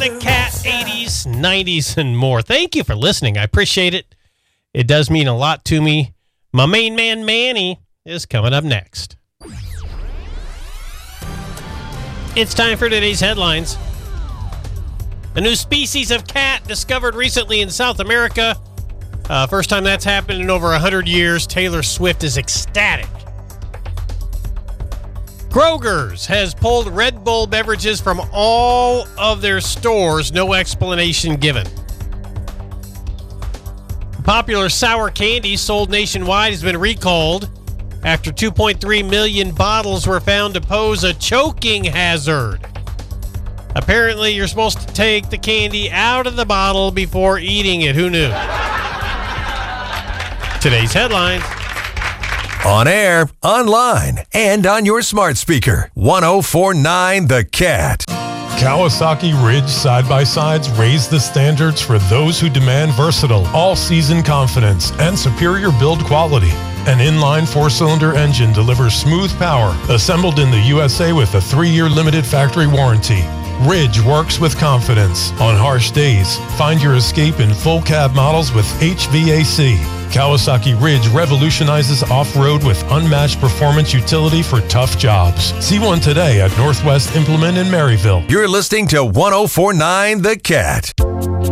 The Cat 80s, 90s, and more. Thank you for listening. I appreciate it. It does mean a lot to me. My main man, Manny, is coming up next. It's time for today's headlines. A new species of cat discovered recently in South America. First time that's happened in over 100 years. Taylor Swift is ecstatic. Kroger's has pulled Red Bull beverages from all of their stores. No explanation given. Popular sour candy sold nationwide has been recalled after 2.3 million bottles were found to pose a choking hazard. Apparently, you're supposed to take the candy out of the bottle before eating it. Who knew? Today's headlines. On air, online, and on your smart speaker. 104.9 The Cat. Kawasaki Ridge side-by-sides raise the standards for those who demand versatile, all-season confidence and superior build quality. An inline 4-cylinder engine delivers smooth power, assembled in the USA with a 3-year limited factory warranty. Ridge works with confidence. On harsh days, find your escape in full cab models with HVAC. Kawasaki Ridge revolutionizes off-road with unmatched performance utility for tough jobs. See one today at Northwest Implement in Maryville. You're listening to 104.9 The Cat.